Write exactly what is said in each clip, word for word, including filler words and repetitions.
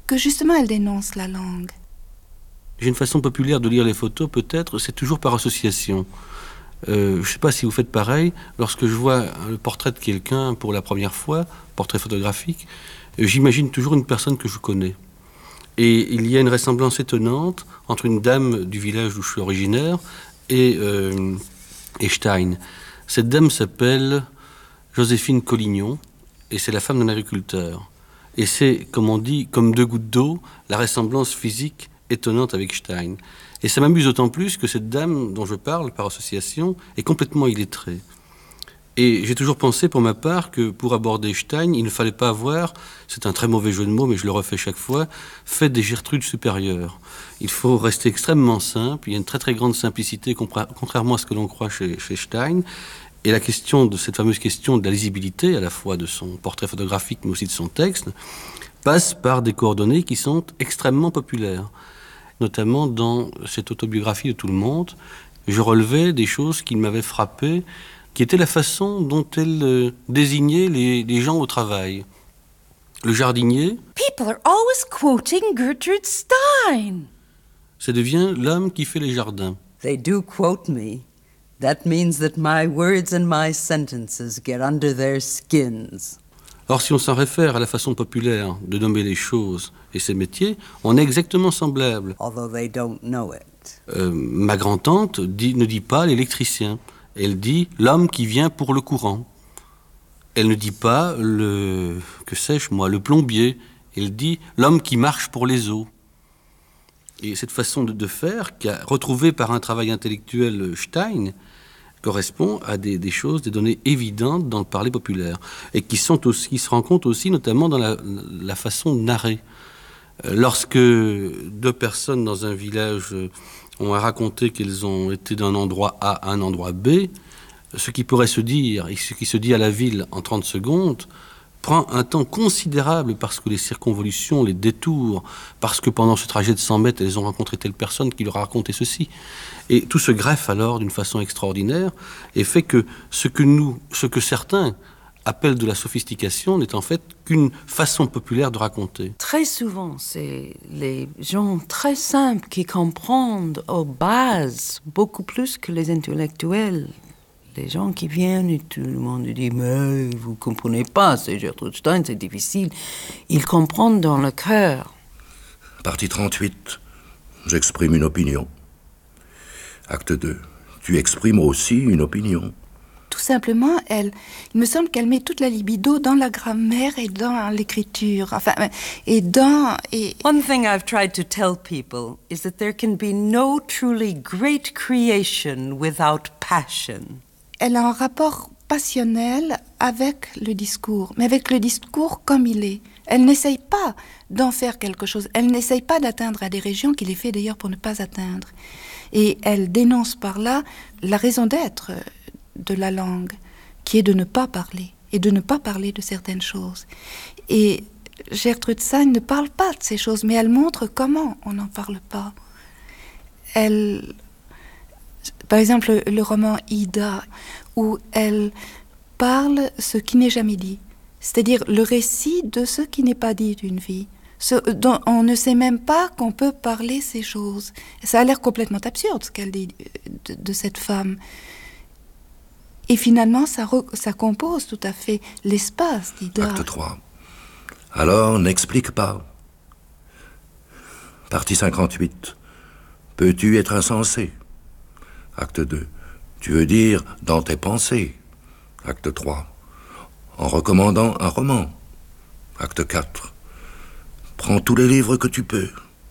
que justement elle dénonce la langue. J'ai une façon populaire de lire les photos, peut-être, c'est toujours par association. Euh, je ne sais pas si vous faites pareil. Lorsque je vois le portrait de quelqu'un pour la première fois, portrait photographique, euh, j'imagine toujours une personne que je connais. Et il y a une ressemblance étonnante entre une dame du village d'où je suis originaire et, euh, et Stein. Cette dame s'appelle Joséphine Collignon et c'est la femme d'un agriculteur. Et c'est, comme on dit, comme deux gouttes d'eau, la ressemblance physique étonnante avec Stein. Et ça m'amuse d'autant plus que cette dame dont je parle par association est complètement illettrée. Et j'ai toujours pensé pour ma part que pour aborder Stein, il ne fallait pas avoir, c'est un très mauvais jeu de mots mais je le refais chaque fois, fait des Gertrudes supérieures. Il faut rester extrêmement simple, il y a une très très grande simplicité contrairement à ce que l'on croit chez, chez Stein. Et la question de cette fameuse question de la lisibilité, à la fois de son portrait photographique mais aussi de son texte, passe par des coordonnées qui sont extrêmement populaires. Notamment dans cette autobiographie de Tout le monde, je relevais des choses qui m'avaient frappé, qui étaient la façon dont elle euh, désignait les, les gens au travail. Le jardinier... People are always quoting Gertrude Stein. Ça devient l'homme qui fait les jardins. They do quote me. That means that my words and my sentences get under their skins. Or, si on s'en réfère à la façon populaire de nommer les choses et ces métiers, on est exactement semblable. Although they don't know it. Euh, ma grand-tante dit, ne dit pas l'électricien. Elle dit l'homme qui vient pour le courant. Elle ne dit pas le, que sais-je moi, le plombier. Elle dit l'homme qui marche pour les eaux. Et cette façon de, de faire, qu'a retrouvée par un travail intellectuel Stein, correspond à des, des choses, des données évidentes dans le parler populaire et qui, sont aussi, qui se rencontrent aussi notamment dans la, la façon de narrer. Euh, lorsque deux personnes dans un village ont à raconter qu'elles ont été d'un endroit A à un endroit B, ce qui pourrait se dire et ce qui se dit à la ville en trente secondes prend un temps considérable parce que les circonvolutions, les détours, parce que pendant ce trajet de cent mètres, elles ont rencontré telle personne qui leur a raconté ceci. Et tout se greffe alors d'une façon extraordinaire et fait que ce que nous, ce que certains appellent de la sophistication n'est en fait qu'une façon populaire de raconter. Très souvent, c'est les gens très simples qui comprennent aux bases beaucoup plus que les intellectuels. Les gens qui viennent et tout le monde dit « Mais vous ne comprenez pas, c'est Gertrude Stein, c'est difficile. » Ils comprennent dans le cœur. Partie trente-huit. J'exprime une opinion. Acte deux. Tu exprimes aussi une opinion. Tout simplement, elle, il me semble qu'elle met toute la libido dans la grammaire et dans l'écriture. Enfin, et dans... Et... One thing I've tried to tell people is that there can be no truly great creation without passion. Elle a un rapport passionnel avec le discours, mais avec le discours comme il est. Elle n'essaye pas d'en faire quelque chose. Elle n'essaye pas d'atteindre à des régions qu'il est fait d'ailleurs pour ne pas atteindre. Et elle dénonce par là la raison d'être de la langue, qui est de ne pas parler, et de ne pas parler de certaines choses. Et Gertrude Stein ne parle pas de ces choses, mais elle montre comment on n'en parle pas. Elle... Par exemple, le roman Ida, où elle parle ce qui n'est jamais dit, c'est-à-dire le récit de ce qui n'est pas dit d'une vie, ce dont on ne sait même pas qu'on peut parler ces choses. Ça a l'air complètement absurde ce qu'elle dit de, de cette femme. Et finalement, ça, re, ça compose tout à fait l'espace d'Ida. Acte trois. Alors, n'explique pas. Partie cinquante-huit. Peux-tu être insensé? Acte deux. Tu veux dire dans tes pensées. Acte trois. En recommandant un roman. Acte quatre. Prends tous les livres que tu peux.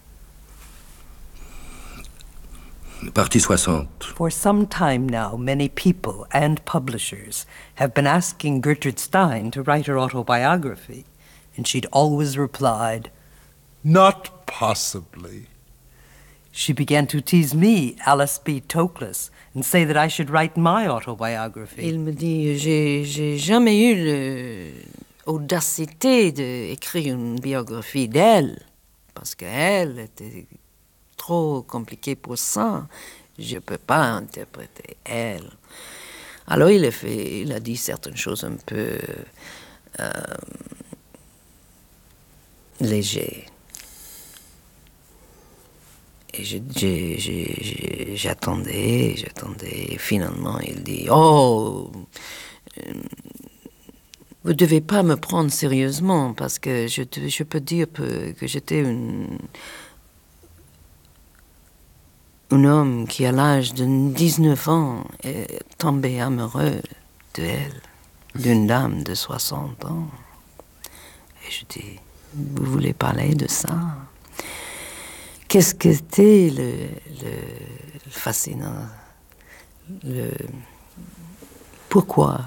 Partie soixante. For some time now, many people and publishers have been asking Gertrude Stein to write her autobiography, and she'd always replied, "Not possibly." She began to tease me, Alice B. Toklas, and say that I should write my autobiography. Il me dit, j'ai, j'ai jamais eu l'audacité d'écrire une biographie d'elle, parce qu'elle était trop compliquée pour ça. Je ne peux pas interpréter elle. Alors il a, fait, il a dit certaines choses un peu euh, légères. et je- j'ai- j'ai- j'ai- j'attendais, j'attendais. Et finalement, il dit, oh, euh, vous ne devez pas me prendre sérieusement parce que je, te- je peux dire que, que j'étais une, un homme qui, à l'âge de dix-neuf ans, est tombé amoureux d'elle, d'une dame de soixante ans. Et je dis, vous voulez parler de ça? Qu'est-ce que c'était le, le, le fascinant? Le, pourquoi?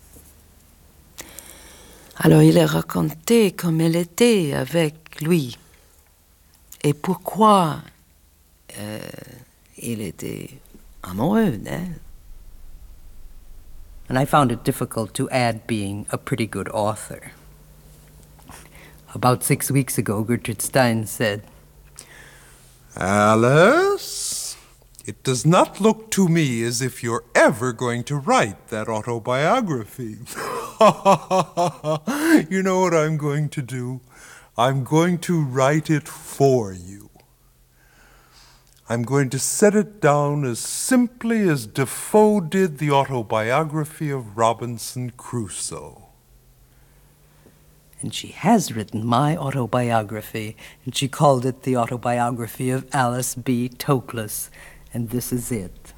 Alors il a raconté comme elle était avec lui et pourquoi euh, il était amoureux d'elle. And I found it difficult to add being a pretty good author. About six weeks ago, Gertrude Stein said, Alice, it does not look to me as if you're ever going to write that autobiography. You know what I'm going to do? I'm going to write it for you. I'm going to set it down as simply as Defoe did the autobiography of Robinson Crusoe. and she has written my autobiography, and she called it the autobiography of Alice B. Toklas, and this is it.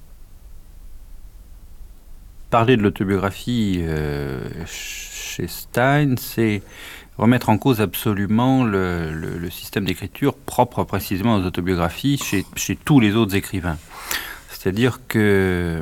Parler de l'autobiographie euh, chez Stein, c'est remettre en cause absolument le, le, le système d'écriture propre précisément aux autobiographies chez, chez tous les autres écrivains. C'est-à-dire que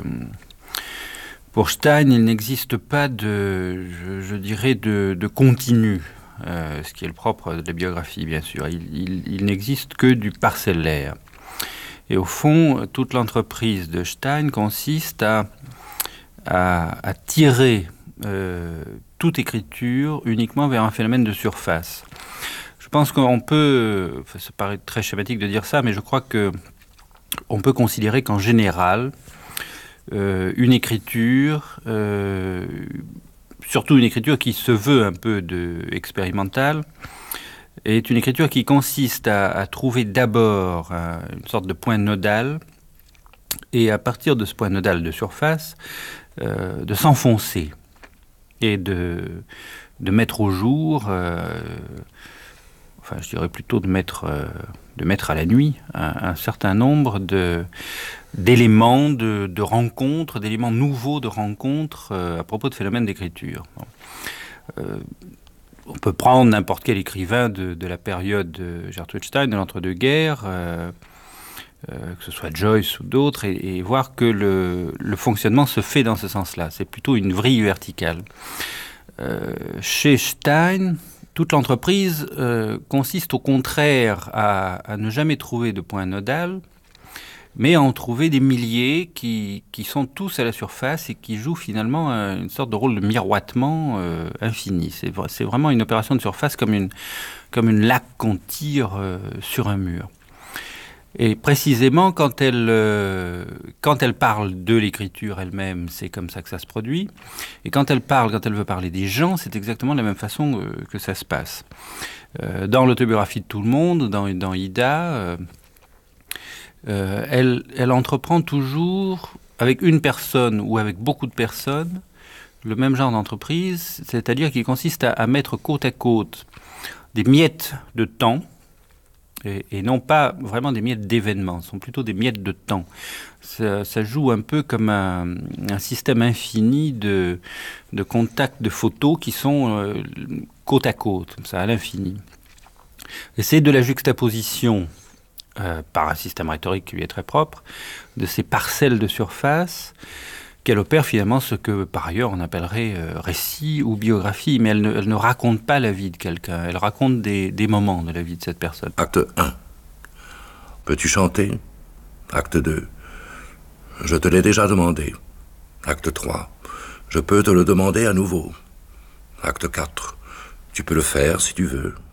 pour Stein, il n'existe pas de, je, je dirais, de, de continu, euh, ce qui est le propre de la biographie, bien sûr. Il, il, il n'existe que du parcellaire. Et au fond, toute l'entreprise de Stein consiste à, à, à tirer euh, toute écriture uniquement vers un phénomène de surface. Je pense qu'on peut, enfin, ça paraît très schématique de dire ça, mais je crois que on peut considérer qu'en général, euh, une écriture, euh, surtout une écriture qui se veut un peu de, expérimentale, est une écriture qui consiste à, à trouver d'abord euh, une sorte de point nodal, et à partir de ce point nodal de surface, euh, de s'enfoncer et de, de mettre au jour, euh, enfin je dirais plutôt de mettre, euh, de mettre à la nuit un, un certain nombre de, d'éléments, de, de rencontres, d'éléments nouveaux de rencontres euh, à propos de phénomènes d'écriture. Bon. Euh, on peut prendre n'importe quel écrivain de, de la période de Gertrude Stein, de l'entre-deux-guerres, euh, euh, que ce soit Joyce ou d'autres, et, et voir que le, le fonctionnement se fait dans ce sens-là. C'est plutôt une vrille verticale. Euh, chez Stein, toute l'entreprise euh, consiste au contraire à, à ne jamais trouver de point nodal, mais à en trouver des milliers qui, qui sont tous à la surface et qui jouent finalement euh, une sorte de rôle de miroitement euh, infini. C'est, c'est vraiment une opération de surface comme une, comme une laque qu'on tire euh, sur un mur. Et précisément, quand elle, euh, quand elle parle de l'écriture elle-même, c'est comme ça que ça se produit. Et quand elle parle, quand elle veut parler des gens, c'est exactement de la même façon euh, que ça se passe. Euh, dans l'autobiographie de tout le monde, dans, dans Ida, euh, euh, elle, elle entreprend toujours, avec une personne ou avec beaucoup de personnes, le même genre d'entreprise, c'est-à-dire qu'il consiste à, à mettre côte à côte des miettes de temps, Et, et non pas vraiment des miettes d'événements, ce sont plutôt des miettes de temps. Ça, ça joue un peu comme un, un système infini de, de contacts de photos qui sont euh, côte à côte, comme ça, à l'infini. Et c'est de la juxtaposition, euh, par un système rhétorique qui lui est très propre, de ces parcelles de surface qu'elle opère finalement ce que par ailleurs on appellerait euh, récit ou biographie, mais elle ne, elle ne raconte pas la vie de quelqu'un, elle raconte des, des moments de la vie de cette personne. Acte un. Peux-tu chanter? Acte deux. Je te l'ai déjà demandé. Acte trois. Je peux te le demander à nouveau. Acte quatre. Tu peux le faire si tu veux.